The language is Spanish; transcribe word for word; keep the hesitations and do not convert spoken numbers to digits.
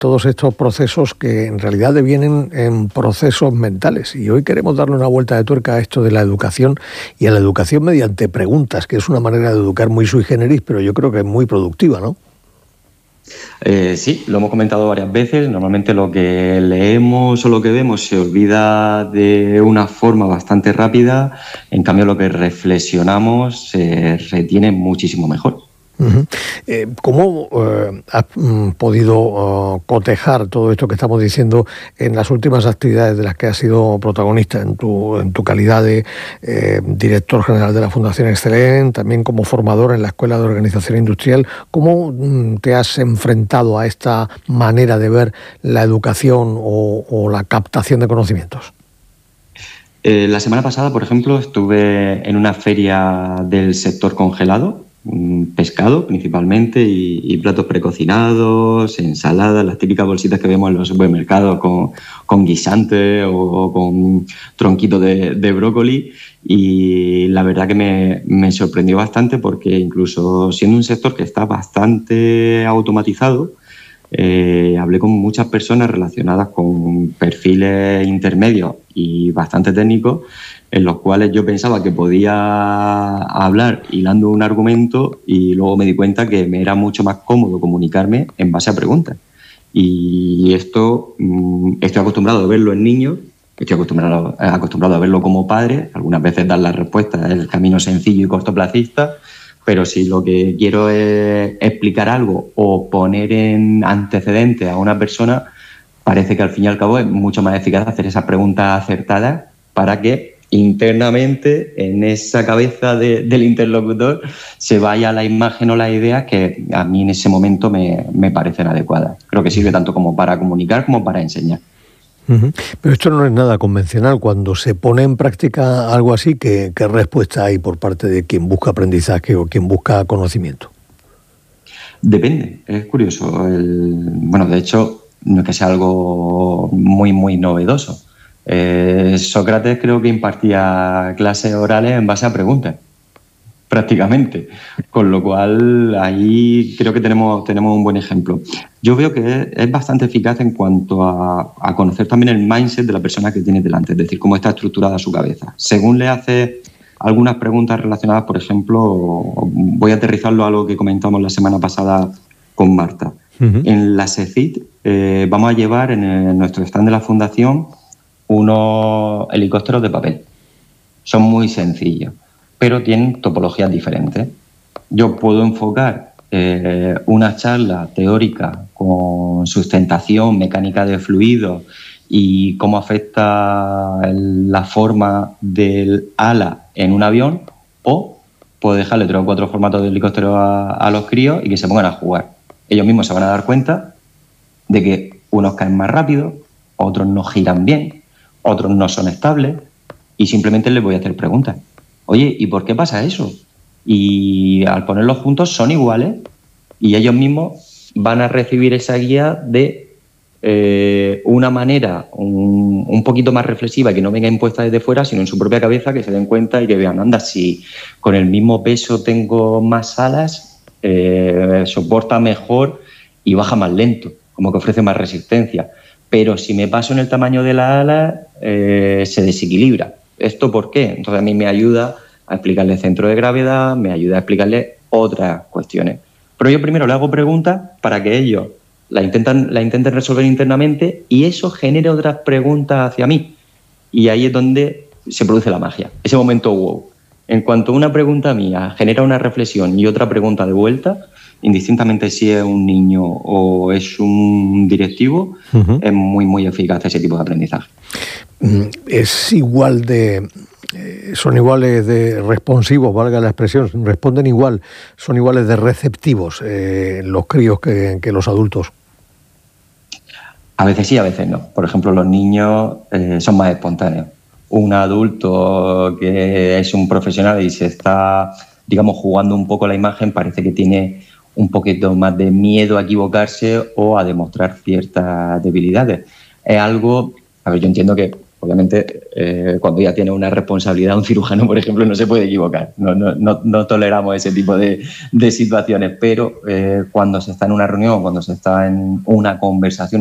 todos estos procesos que en realidad devienen en procesos mentales. Y hoy queremos darle una vuelta de tuerca a esto de la educación y a la educación mediante preguntas, que es una manera de educar muy sui generis, pero yo creo que es muy productiva, ¿no? Eh, sí, lo hemos comentado varias veces. Normalmente lo que leemos o lo que vemos se olvida de una forma bastante rápida. En cambio, lo que reflexionamos se retiene muchísimo mejor. Uh-huh. Eh, ¿Cómo eh, has mm, podido uh, cotejar todo esto que estamos diciendo en las últimas actividades de las que has sido protagonista en tu, en tu calidad de eh, director general de la Fundación Excelen, también como formador en la Escuela de Organización Industrial? ¿Cómo mm, te has enfrentado a esta manera de ver la educación o, o la captación de conocimientos? Eh, la semana pasada, por ejemplo, estuve en una feria del sector congelado, pescado principalmente y, y platos precocinados, ensaladas, las típicas bolsitas que vemos en los supermercados con, con guisantes o, o con tronquitos de, de brócoli, y la verdad que me, me sorprendió bastante porque incluso siendo un sector que está bastante automatizado, eh, hablé con muchas personas relacionadas con perfiles intermedios y bastante técnicos, en los cuales yo pensaba que podía hablar hilando un argumento y luego me di cuenta que me era mucho más cómodo comunicarme en base a preguntas. Y esto mmm, estoy acostumbrado a verlo en niños, estoy acostumbrado, acostumbrado a verlo como padre, algunas veces dar la respuesta es el camino sencillo y cortoplacista, pero si lo que quiero es explicar algo o poner en antecedentes a una persona, parece que al fin y al cabo es mucho más eficaz hacer esas preguntas acertadas para que internamente en esa cabeza de, del interlocutor se vaya la imagen o la idea que a mí en ese momento me, me parecen adecuadas. Creo que sirve tanto como para comunicar como para enseñar. Uh-huh. Pero esto no es nada convencional. Cuando se pone en práctica algo así, ¿qué, qué respuesta hay por parte de quien busca aprendizaje o quien busca conocimiento? Depende, es curioso. El, bueno, de hecho, no es que sea algo muy, muy novedoso. Eh, Sócrates creo que impartía clases orales en base a preguntas, prácticamente, con lo cual ahí creo que tenemos, tenemos un buen ejemplo. Yo veo que es, es bastante eficaz en cuanto a, a conocer también el mindset de la persona que tiene delante, es decir, cómo está estructurada su cabeza. Según le hace algunas preguntas relacionadas, por ejemplo, voy a aterrizarlo a lo que comentamos la semana pasada con Marta. Uh-huh. En la SECIT eh, vamos a llevar en, el, en nuestro stand de la Fundación unos helicópteros de papel. Son muy sencillos, pero tienen topologías diferentes. Yo puedo enfocar eh, una charla teórica con sustentación, mecánica de fluidos y cómo afecta el, la forma del ala en un avión, o puedo dejarle tres o cuatro formatos de helicóptero a, a los críos y que se pongan a jugar. Ellos mismos se van a dar cuenta de que unos caen más rápido, otros no giran bien, otros no son estables, y simplemente les voy a hacer preguntas. Oye, ¿y por qué pasa eso? Y al ponerlos juntos son iguales y ellos mismos van a recibir esa guía de eh, una manera un, un poquito más reflexiva, que no venga impuesta desde fuera, sino en su propia cabeza, que se den cuenta y que vean, anda, si con el mismo peso tengo más alas, eh, soporta mejor y baja más lento, como que ofrece más resistencia. Pero si me paso en el tamaño de la ala, eh, se desequilibra. ¿Esto por qué? Entonces a mí me ayuda a explicarle el centro de gravedad, me ayuda a explicarle otras cuestiones. Pero yo primero le hago preguntas para que ellos la intentan, la intenten resolver internamente y eso genere otras preguntas hacia mí. Y ahí es donde se produce la magia, ese momento wow. En cuanto una pregunta mía genera una reflexión y otra pregunta de vuelta, indistintamente si es un niño o es un directivo, uh-huh. es muy, muy eficaz ese tipo de aprendizaje. Es igual de... son iguales de responsivos, valga la expresión, responden igual, son iguales de receptivos eh, los críos que, que los adultos. A veces sí, a veces no. Por ejemplo, los niños eh, son más espontáneos. Un adulto que es un profesional y se está, digamos, jugando un poco la imagen, parece que tiene un poquito más de miedo a equivocarse o a demostrar ciertas debilidades. Es algo, a ver, yo entiendo que Obviamente, eh, cuando ya tiene una responsabilidad, un cirujano, por ejemplo, no se puede equivocar. No, no, no, no toleramos ese tipo de, de situaciones, pero eh, cuando se está en una reunión, cuando se está en una conversación,